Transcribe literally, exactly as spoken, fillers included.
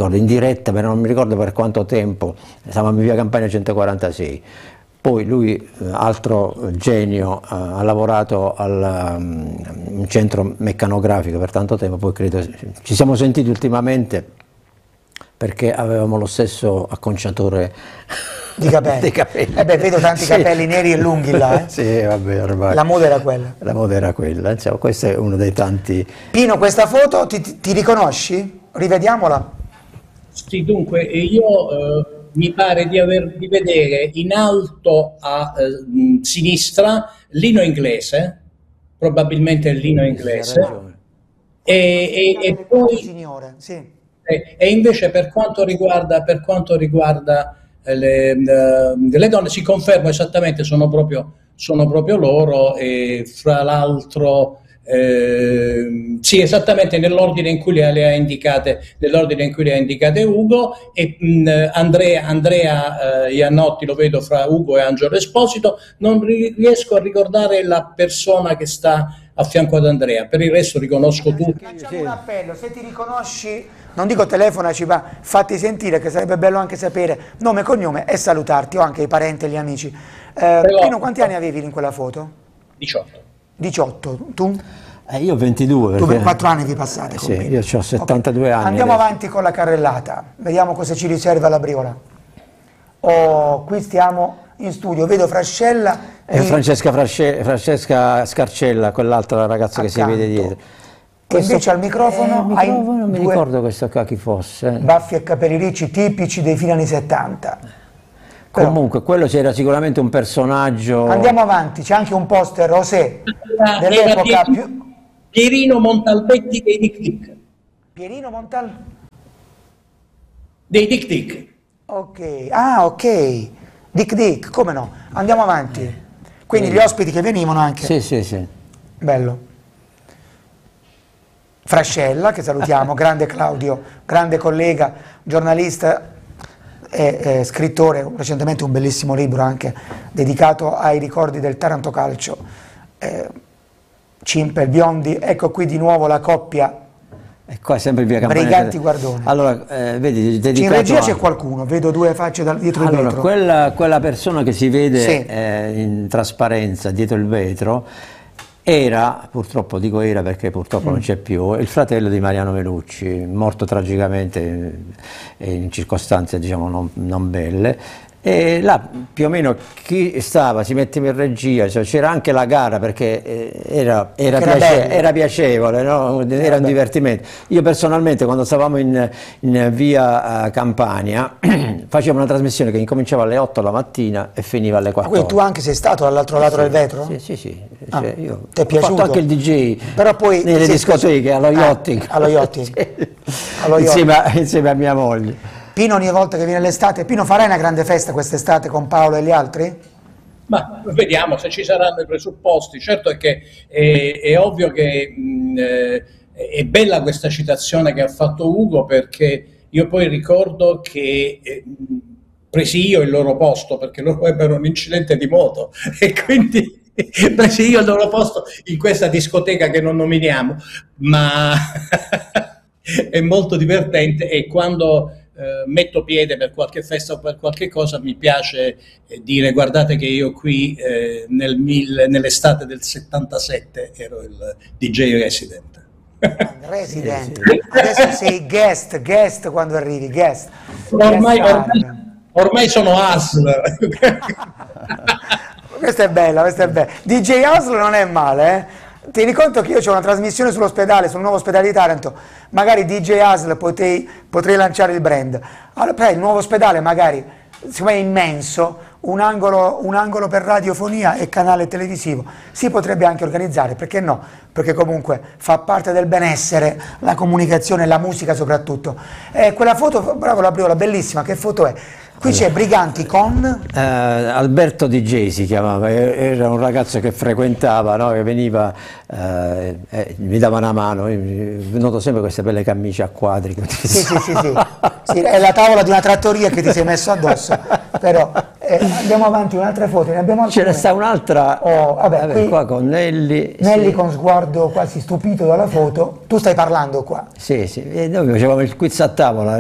ricordo, in diretta, ma non mi ricordo per quanto tempo, stavamo in via Campania centoquarantasei. Poi lui, altro genio, ha lavorato al um, centro meccanografico per tanto tempo, poi credo ci siamo sentiti ultimamente perché avevamo lo stesso acconciatore di capelli. Di capelli. Eh beh, vedo tanti sì. capelli neri e lunghi là. Eh? Sì, vabbè, ormai. La moda era quella. La moda era quella, insomma, questo è uno dei tanti. Pino, questa foto ti, ti riconosci? Rivediamola. Sì, dunque, io eh, mi pare di, aver, di vedere in alto a eh, sinistra Lino Inglese, probabilmente il Lino Inglese, e, e, e poi... Signore, sì. E, e invece per quanto riguarda, per quanto riguarda le, le donne, si conferma esattamente, sono proprio, sono proprio loro, e fra l'altro eh, sì, esattamente nell'ordine in cui le, le ha indicate, nell'ordine in cui le ha indicate Ugo, e mh, Andrea, Andrea eh, Iannotti lo vedo fra Ugo e Angelo Esposito. Non ri riesco a ricordare la persona che sta a fianco ad Andrea, per il resto riconosco tutti. Facciamo un appello, se ti riconosci, non dico telefonaci, ma fatti sentire, che sarebbe bello anche sapere nome e cognome e salutarti, o anche i parenti e gli amici. Eh, Pino, quanti anni avevi in quella foto? diciotto. diciotto, tu? Eh, io ventidue. Tu per quattro anni vi passate. Sì, io ho settantadue okay. anni. Andiamo adesso. avanti con la carrellata, vediamo cosa ci riserva la Briola. Oh, qui stiamo in studio, vedo Frascella e di... Francesca, Frasce... Francesca Scarcella, quell'altra ragazza accanto, che si vede dietro. E questo... invece al microfono, eh, hai microfono non mi due... ricordo questo qua chi fosse. Baffi e capelli ricci tipici dei fine anni settanta. Però... Comunque, quello c'era sicuramente un personaggio... Andiamo avanti, c'è anche un poster rosé dell'epoca più... Pierino Montalbetti dei Dick Dick. Pierino Montal... Dei Dick Dick. Ok, ah ok. Dick Dick, come no? Andiamo avanti. Quindi sì. Gli ospiti che venivano anche. Sì, sì, sì. Bello. Frascella, che salutiamo, grande Claudio, grande collega, giornalista e, e scrittore, recentemente un bellissimo libro anche dedicato ai ricordi del Taranto Calcio. Eh, Cimpel, Biondi, ecco qui di nuovo la coppia. E qua è sempre via Campania. Briganti Guardoni. Allora, eh, vedi, dedicato in regia a... c'è qualcuno, vedo due facce da dietro allora, il vetro. Quella, quella persona che si vede sì. eh, in trasparenza dietro il vetro era, purtroppo dico era perché purtroppo mm. non c'è più, il fratello di Mariano Melucci, morto tragicamente in circostanze diciamo non, non belle. E là più o meno chi stava, si metteva in regia, cioè, c'era anche la gara perché era, era, era, piace, era piacevole, no? Era, era un divertimento. Io personalmente quando stavamo in, in via uh, Campania facevo una trasmissione che incominciava alle otto la mattina e finiva alle quattordici. Ma quindi tu anche sei stato dall'altro lato sì, del vetro? Sì, sì, sì. Ah, cioè, io ti è piaciuto? Ho fatto anche il D J però poi nelle discoteche, allo yachting. Ah, allo yachting. Sì. Allo insieme, a, insieme a mia moglie. Pino, ogni volta che viene l'estate, Pino, farai una grande festa quest'estate con Paolo e gli altri? Ma vediamo se ci saranno i presupposti. Certo è che è, è ovvio che mh, è bella questa citazione che ha fatto Ugo, perché io poi ricordo che eh, presi io il loro posto, perché loro ebbero un incidente di moto e quindi presi io il loro posto in questa discoteca che non nominiamo, ma è molto divertente. E quando eh, metto piede per qualche festa o per qualche cosa mi piace eh, dire guardate che io qui eh, nel nell'estate del settantasette ero il D J resident. Resident, adesso sei guest, guest quando arrivi, guest. Ormai, ormai, ormai sono A S L. Questa è bella, questa è bella. D J A S L non è male, eh? Tieni conto che io ho una trasmissione sull'ospedale, sul nuovo ospedale di Taranto, magari D J A S L potrei, potrei lanciare il brand. Allora, per il nuovo ospedale magari, siccome è immenso, un angolo, un angolo per radiofonia e canale televisivo, si potrebbe anche organizzare, perché no? Perché comunque fa parte del benessere, la comunicazione, la musica soprattutto. Eh, quella foto, bravo la Briola, bellissima, che foto è? Qui c'è Briganti con... Eh, Alberto D J si chiamava, era un ragazzo che frequentava, no? Che veniva, eh, eh, mi dava una mano, io noto sempre queste belle camicie a quadri. Sì, sì, sì, sì. Sì, è la tavola di una trattoria che ti sei messo addosso, però eh, andiamo avanti, un'altra foto, ne abbiamo altre. Ce ne sta un'altra, oh, vabbè, vabbè, qui, qua con Nelly. Nelly sì. Con sguardo quasi stupito dalla foto, tu stai parlando qua. Sì, sì, e noi facevamo il quiz a tavola,